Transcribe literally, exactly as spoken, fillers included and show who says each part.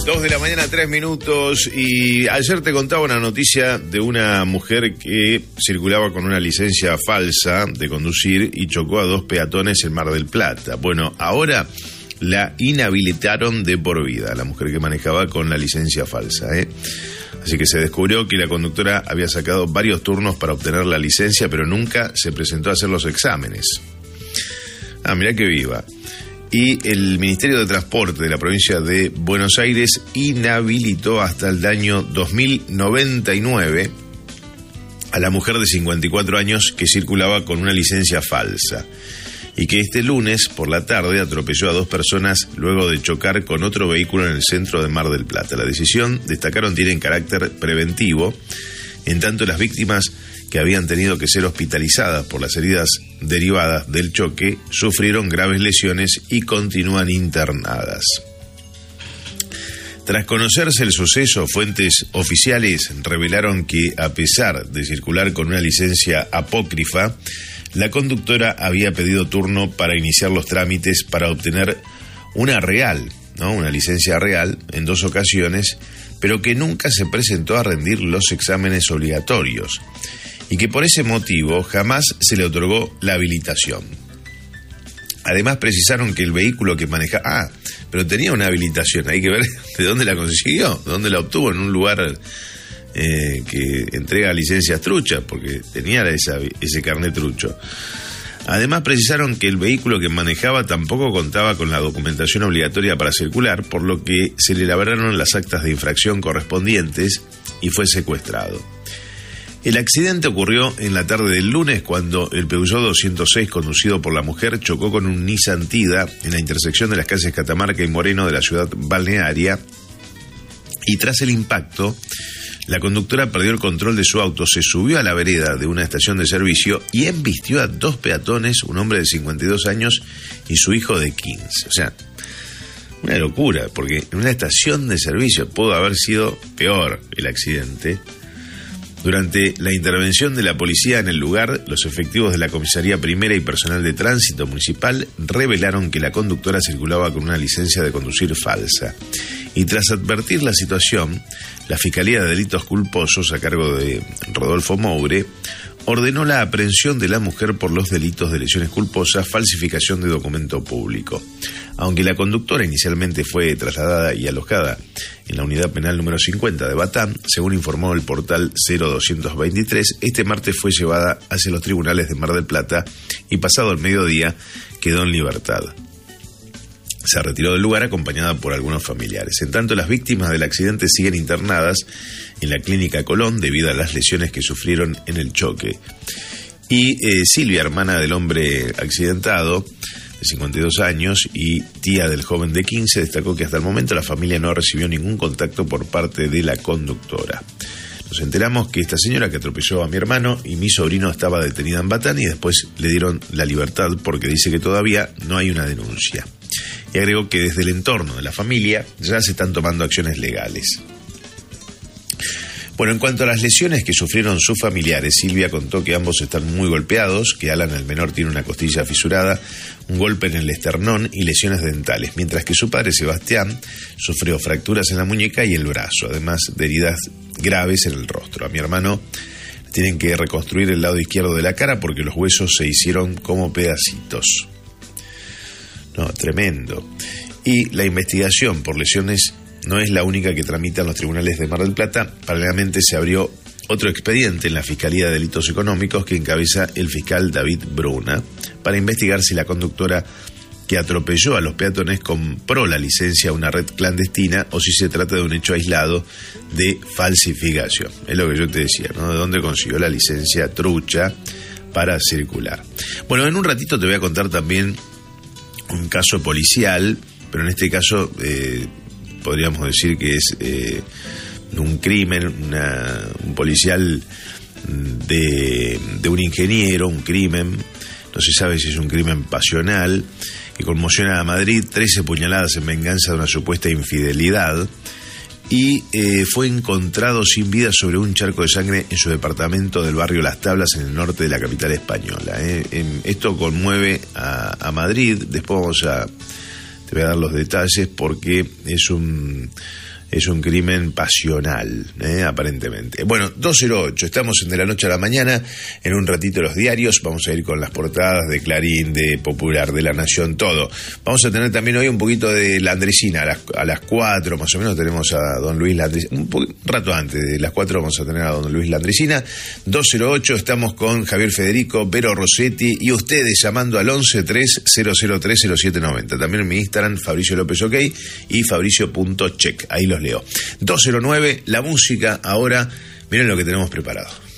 Speaker 1: Dos de la mañana, tres minutos, y ayer te contaba una noticia de una mujer que circulaba con una licencia falsa de conducir y chocó a dos peatones en Mar del Plata. Bueno, ahora la inhabilitaron de por vida, la mujer que manejaba con la licencia falsa, ¿eh? Así que se descubrió que la conductora había sacado varios turnos para obtener la licencia, pero nunca se presentó a hacer los exámenes. Ah, mirá que viva. Y el Ministerio de Transporte de la provincia de Buenos Aires inhabilitó hasta el año dos mil noventa y nueve a la mujer de cincuenta y cuatro años que circulaba con una licencia falsa y que este lunes por la tarde atropelló a dos personas luego de chocar con otro vehículo en el centro de Mar del Plata. La decisión, destacaron, tiene carácter preventivo, en tanto las víctimas que habían tenido que ser hospitalizadas por las heridas derivadas del choque sufrieron graves lesiones y continúan internadas. Tras conocerse el suceso, fuentes oficiales revelaron que, a pesar de circular con una licencia apócrifa, la conductora había pedido turno para iniciar los trámites para obtener una real, ¿no? una licencia real en dos ocasiones, pero que nunca se presentó a rendir los exámenes obligatorios y que por ese motivo jamás se le otorgó la habilitación. Además precisaron que el vehículo que manejaba... Ah, pero tenía una habilitación, hay que ver de dónde la consiguió, de dónde la obtuvo, en un lugar eh, que entrega licencias truchas, porque tenía esa, ese carnet trucho. Además precisaron que el vehículo que manejaba tampoco contaba con la documentación obligatoria para circular, por lo que se le elaboraron las actas de infracción correspondientes y fue secuestrado. El accidente ocurrió en la tarde del lunes cuando el Peugeot doscientos seis conducido por la mujer chocó con un Nissan Tida en la intersección de las calles Catamarca y Moreno de la ciudad balnearia, y tras el impacto la conductora perdió el control de su auto, se subió a la vereda de una estación de servicio y embistió a dos peatones, un hombre de cincuenta y dos años y su hijo de quince. O sea, una locura, porque en una estación de servicio pudo haber sido peor el accidente. Durante la intervención de la policía en el lugar, los efectivos de la comisaría primera y personal de tránsito municipal revelaron que la conductora circulaba con una licencia de conducir falsa. Y tras advertir la situación, la Fiscalía de Delitos Culposos, a cargo de Rodolfo Moure, ordenó la aprehensión de la mujer por los delitos de lesiones culposas, falsificación de documento público. Aunque la conductora inicialmente fue trasladada y alojada en la unidad penal número cincuenta de Batán, según informó el portal cero doscientos veintitrés, este martes fue llevada hacia los tribunales de Mar del Plata y pasado el mediodía quedó en libertad. Se retiró del lugar acompañada por algunos familiares. En tanto, las víctimas del accidente siguen internadas en la clínica Colón debido a las lesiones que sufrieron en el choque. Y eh, Silvia, hermana del hombre accidentado, de cincuenta y dos años, y tía del joven de quince, destacó que hasta el momento la familia no recibió ningún contacto por parte de la conductora. Nos enteramos que esta señora que atropelló a mi hermano y mi sobrino estaba detenida en Batán y después le dieron la libertad porque dice que todavía no hay una denuncia. Y agregó que desde el entorno de la familia ya se están tomando acciones legales. Bueno, en cuanto a las lesiones que sufrieron sus familiares, Silvia contó que ambos están muy golpeados, que Alan, el menor, tiene una costilla fisurada, un golpe en el esternón y lesiones dentales, mientras que su padre, Sebastián, sufrió fracturas en la muñeca y el brazo, además de heridas graves en el rostro. A mi hermano tienen que reconstruir el lado izquierdo de la cara porque los huesos se hicieron como pedacitos. No, tremendo. Y la investigación por lesiones no es la única que tramitan los tribunales de Mar del Plata. Paralelamente se abrió otro expediente en la Fiscalía de Delitos Económicos que encabeza el fiscal David Bruna para investigar si la conductora que atropelló a los peatones compró la licencia a una red clandestina o si se trata de un hecho aislado de falsificación. Es lo que yo te decía, ¿no? ¿De dónde consiguió la licencia trucha para circular? Bueno, en un ratito te voy a contar también un caso policial, pero en este caso eh, podríamos decir que es eh, un crimen, una, un policial de, de un ingeniero, un crimen, no se sabe si es un crimen pasional, que conmociona a Madrid, trece puñaladas en venganza de una supuesta infidelidad, y eh, fue encontrado sin vida sobre un charco de sangre en su departamento del barrio Las Tablas, en el norte de la capital española. Eh. Esto conmueve a, a Madrid. Después vamos a, te voy a dar los detalles porque es un, es un crimen pasional, ¿eh? aparentemente. Bueno, dos cero ocho, estamos en De la Noche a la Mañana, en un ratito los diarios, vamos a ir con las portadas de Clarín, de Popular, de La Nación, todo. Vamos a tener también hoy un poquito de Landresina, a las, a las cuatro más o menos tenemos a don Luis Landresina, un, un rato antes de las cuatro vamos a tener a don Luis Landresina. Dos cero ocho, estamos con Javier Federico, Vero Rossetti y ustedes llamando al once tres cero cero tres cero siete noventa. También en mi Instagram, Fabricio López OK y fabricio.check, ahí los leo. dos cero nueve, la música ahora, miren lo que tenemos preparado.